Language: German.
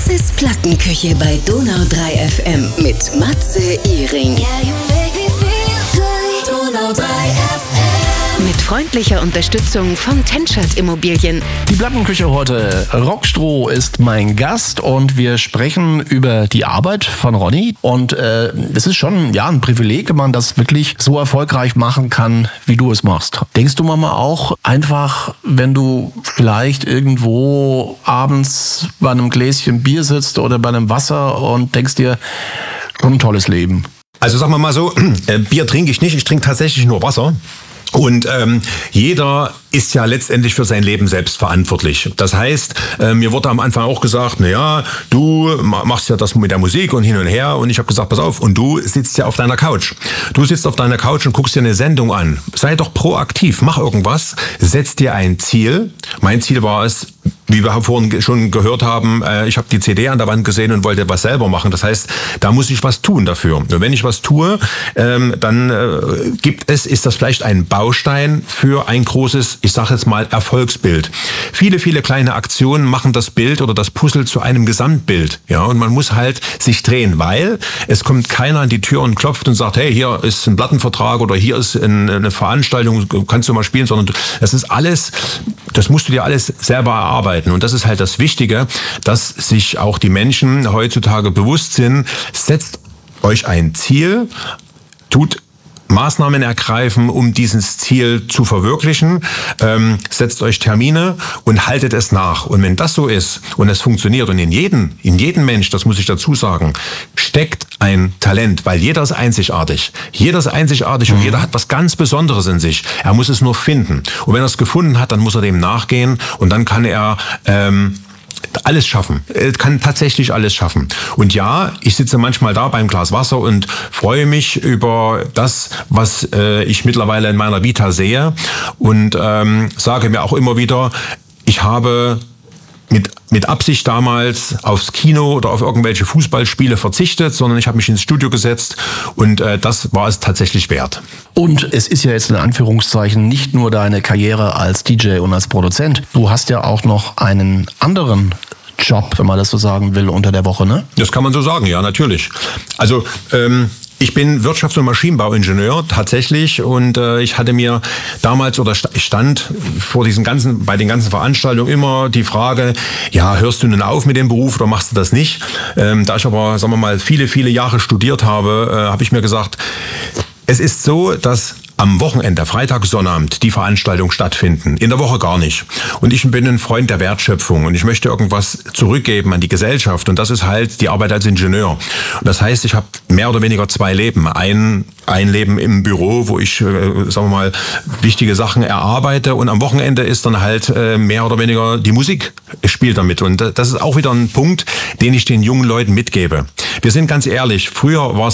Matzes Plattenküche bei Donau 3 FM mit Matze Iring. Donau 3 FM. Mit freundlicher Unterstützung von Tenschert Immobilien. Die Plattenküche heute. Rockstroh ist mein Gast und wir sprechen über die Arbeit von Ronny. Und es ist schon ein Privileg, wenn man das wirklich so erfolgreich machen kann, wie du es machst. Denkst du manchmal auch einfach, wenn du vielleicht irgendwo abends bei einem Gläschen Bier sitzt oder bei einem Wasser und denkst dir, schon ein tolles Leben? Also sagen wir mal so, Bier trinke ich nicht, ich trinke tatsächlich nur Wasser. Und jeder ist ja letztendlich für sein Leben selbst verantwortlich. Das heißt, mir wurde am Anfang auch gesagt, du machst ja das mit der Musik und hin und her. Und ich habe gesagt, pass auf, und du sitzt ja auf deiner Couch. Du sitzt auf deiner Couch und guckst dir eine Sendung an. Sei doch proaktiv, mach irgendwas, setz dir ein Ziel. Mein Ziel war es, wie wir vorhin schon gehört haben, ich habe die CD an der Wand gesehen und wollte was selber machen. Das heißt, da muss ich was tun dafür. Und wenn ich was tue, dann ist das vielleicht ein Baustein für ein großes, ich sage jetzt mal, Erfolgsbild. Viele, viele kleine Aktionen machen das Bild oder das Puzzle zu einem Gesamtbild. Ja, und man muss halt sich drehen, weil es kommt keiner an die Tür und klopft und sagt, hey, hier ist ein Plattenvertrag oder hier ist eine Veranstaltung, kannst du mal spielen, sondern das ist alles, das musst du dir alles selber erarbeiten. Und das ist halt das Wichtige, dass sich auch die Menschen heutzutage bewusst sind, setzt euch ein Ziel, tut Maßnahmen ergreifen, um dieses Ziel zu verwirklichen, setzt euch Termine und haltet es nach. Und wenn das so ist und es funktioniert und in jeden Mensch, das muss ich dazu sagen, steckt ein Talent, weil jeder ist einzigartig. Jeder ist einzigartig und jeder hat was ganz Besonderes in sich. Er muss es nur finden. Und wenn er es gefunden hat, dann muss er dem nachgehen und dann kann er alles schaffen. Er kann tatsächlich alles schaffen. Und ja, ich sitze manchmal da beim Glas Wasser und freue mich über das, was ich mittlerweile in meiner Vita sehe und sage mir auch immer wieder, ich habe mit Absicht damals aufs Kino oder auf irgendwelche Fußballspiele verzichtet, sondern ich habe mich ins Studio gesetzt und das war es tatsächlich wert. Und es ist ja jetzt in Anführungszeichen nicht nur deine Karriere als DJ und als Produzent. Du hast ja auch noch einen anderen Job, wenn man das so sagen will, unter der Woche, ne? Das kann man so sagen, ja, natürlich. Also ich bin Wirtschafts- und Maschinenbauingenieur tatsächlich und ich hatte mir damals ich stand bei den ganzen Veranstaltungen immer die Frage, hörst du nun auf mit dem Beruf oder machst du das nicht? Da ich aber, sagen wir mal, viele, viele Jahre studiert habe, habe ich mir gesagt, es ist so, dass am Wochenende, Freitag, Sonnabend, die Veranstaltungen stattfinden. In der Woche gar nicht. Und ich bin ein Freund der Wertschöpfung und ich möchte irgendwas zurückgeben an die Gesellschaft. Und das ist halt die Arbeit als Ingenieur. Und das heißt, ich habe mehr oder weniger zwei Leben. Ein Leben im Büro, wo ich, sagen wir mal, wichtige Sachen erarbeite. Und am Wochenende ist dann halt mehr oder weniger die Musik spielt damit. Und das ist auch wieder ein Punkt, den ich den jungen Leuten mitgebe. Wir sind ganz ehrlich, früher war es